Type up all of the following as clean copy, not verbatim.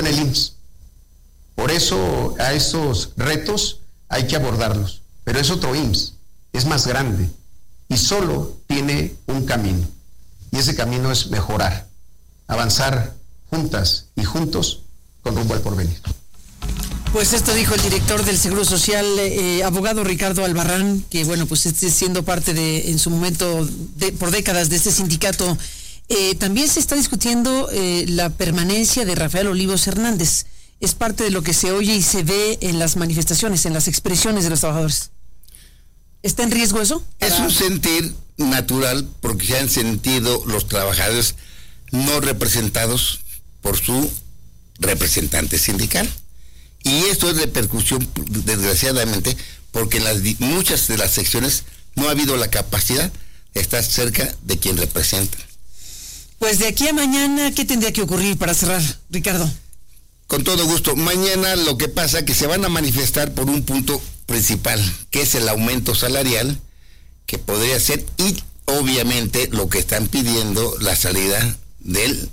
en el IMSS. Por eso a estos retos hay que abordarlos. Pero es otro IMSS, es más grande y solo tiene un camino. Y ese camino es mejorar, avanzar juntas y juntos con rumbo al porvenir. Pues esto dijo el director del Seguro Social, abogado Ricardo Albarrán, que bueno, pues siendo parte de, en su momento, por décadas de este sindicato. También se está discutiendo la permanencia de Rafael Olivos Hernández. Es parte de lo que se oye y se ve en las manifestaciones, en las expresiones de los trabajadores. ¿Está en riesgo eso? Es un sentir natural porque se han sentido los trabajadores no representados por su representante sindical. Y esto es repercusión, desgraciadamente, porque en muchas de las secciones no ha habido la capacidad de estar cerca de quien representa. Pues de aquí a mañana, ¿qué tendría que ocurrir para cerrar, Ricardo? Con todo gusto. Mañana lo que pasa es que se van a manifestar por un punto principal, que es el aumento salarial, que podría ser, y obviamente lo que están pidiendo, la salida del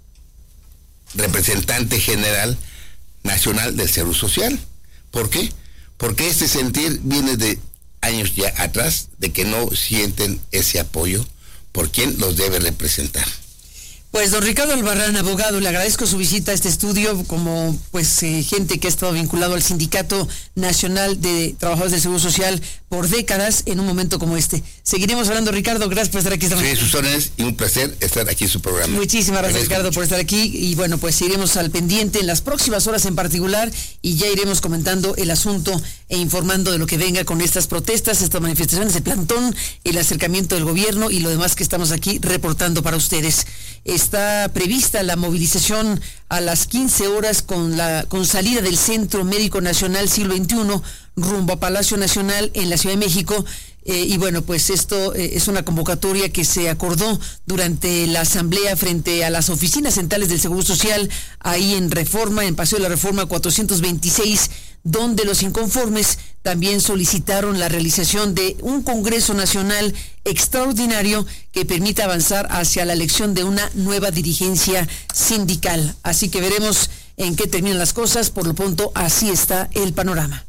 representante general nacional del Seguro Social. ¿Por qué? Porque este sentir viene de años ya atrás, de que no sienten ese apoyo por quien los debe representar. Pues don Ricardo Albarrán, abogado, le agradezco su visita a este estudio como pues gente que ha estado vinculado al Sindicato Nacional de Trabajadores del Seguro Social por décadas en un momento como este. Seguiremos hablando, Ricardo, gracias por estar aquí esta mañana. Sí, sus órdenes y un placer estar aquí en su programa. Muchísimas gracias, Ricardo, por estar aquí y bueno, pues seguiremos al pendiente en las próximas horas en particular y ya iremos comentando el asunto e informando de lo que venga con estas protestas, estas manifestaciones, el plantón, el acercamiento del gobierno y lo demás que estamos aquí reportando para ustedes. Está prevista la movilización a las 15 horas con salida del Centro Médico Nacional Siglo XXI rumbo a Palacio Nacional en la Ciudad de México. Y bueno, pues esto es una convocatoria que se acordó durante la asamblea frente a las oficinas centrales del Seguro Social, ahí en Reforma, en Paseo de la Reforma 426, donde los inconformes también solicitaron la realización de un Congreso Nacional extraordinario que permita avanzar hacia la elección de una nueva dirigencia sindical. Así que veremos en qué terminan las cosas. Por lo pronto, así está el panorama.